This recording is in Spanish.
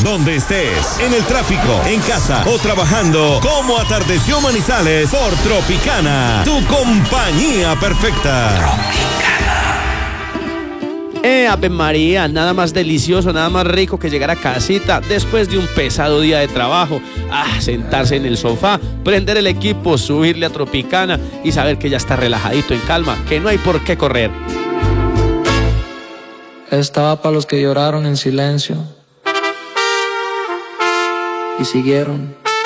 donde estés, en el tráfico, en casa o trabajando, como atardeció Manizales por Tropicana, tu compañía perfecta. Ave María, nada más delicioso, nada más rico que llegar a casita después de un pesado día de trabajo. Sentarse en el sofá, prender el equipo, subirle a Tropicana y saber que ya está relajadito en calma, que no hay por qué correr. Estaba para los que lloraron en silencio y siguieron.